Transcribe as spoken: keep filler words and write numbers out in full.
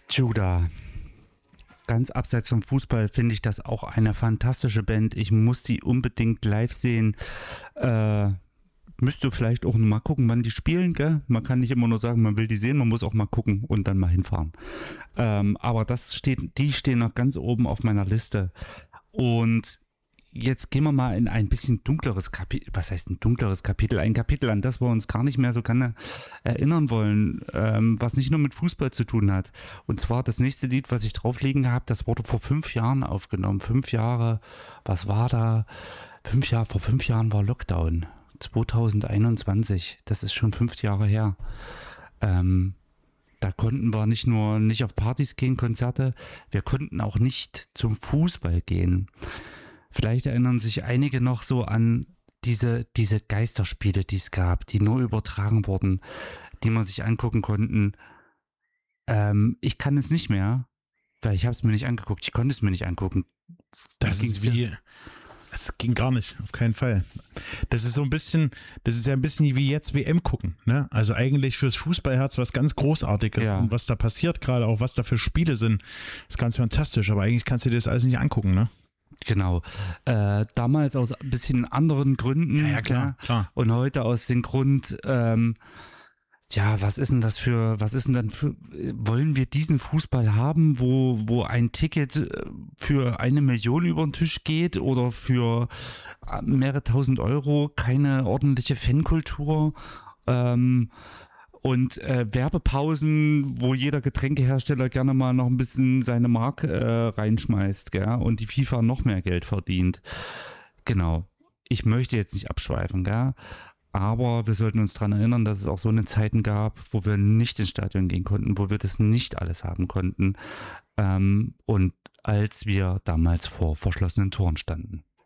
Judah. Ganz abseits vom Fußball finde ich das auch eine fantastische Band. Ich muss die unbedingt live sehen. Äh, müsst ihr vielleicht auch mal gucken, wann die spielen, gell? Man kann nicht immer nur sagen, man will die sehen, man muss auch mal gucken und dann mal hinfahren. Ähm, aber das steht, die stehen noch ganz oben auf meiner Liste. Und jetzt gehen wir mal in ein bisschen dunkleres Kapitel. Was heißt ein dunkleres Kapitel? Ein Kapitel, an das wir uns gar nicht mehr so gerne erinnern wollen, ähm, was nicht nur mit Fußball zu tun hat. Und zwar das nächste Lied, was ich drauflegen habe, das wurde vor fünf Jahren aufgenommen. Fünf Jahre, was war da? Fünf Jahre, vor fünf Jahren war Lockdown. zwanzig einundzwanzig. Das ist schon fünf Jahre her. Ähm, Da konnten wir nicht nur nicht auf Partys gehen, Konzerte, wir konnten auch nicht zum Fußball gehen. Vielleicht erinnern sich einige noch so an diese, diese Geisterspiele, die es gab, die nur übertragen wurden, die man sich angucken konnten. Ähm, ich kann es nicht mehr, weil ich habe es mir nicht angeguckt. Ich konnte es mir nicht angucken. Das ist wie... Es ging gar nicht, auf keinen Fall. Das ist so ein bisschen, das ist ja ein bisschen wie jetzt W M gucken, ne? Also eigentlich fürs Fußballherz was ganz Großartiges. Ja. Und was da passiert gerade, auch was da für Spiele sind, ist ganz fantastisch. Aber eigentlich kannst du dir das alles nicht angucken, ne? Genau. Äh, damals aus ein bisschen anderen Gründen. Ja, ja, klar, klar. Und heute aus dem Grund, ähm, ja, was ist denn das für, was ist denn dann für, wollen wir diesen Fußball haben, wo, wo ein Ticket für eine Million über den Tisch geht oder für mehrere tausend Euro, keine ordentliche Fankultur, ähm, und äh, Werbepausen, wo jeder Getränkehersteller gerne mal noch ein bisschen seine Mark äh, reinschmeißt, gell? Und die FIFA noch mehr Geld verdient. Genau. Ich möchte jetzt nicht abschweifen, gell? Aber wir sollten uns daran erinnern, dass es auch so eine Zeiten gab, wo wir nicht ins Stadion gehen konnten, wo wir das nicht alles haben konnten. Ähm, und als wir damals vor verschlossenen Toren standen.